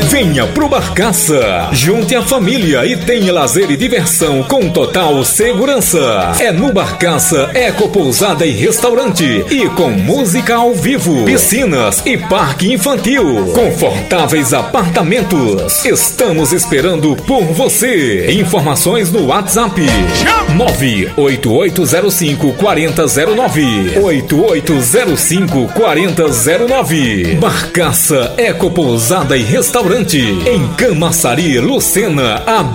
Venha pro Barcaça, junte a família e tenha lazer e diversão com total segurança. É no Barcaça Ecopousada e Restaurante e com música ao vivo, piscinas e parque infantil, confortáveis apartamentos. Estamos esperando por você. Informações no WhatsApp 98805-4009 8805-4009. Barcaça Ecopousada e Restaurante em Camaçari, Lucena,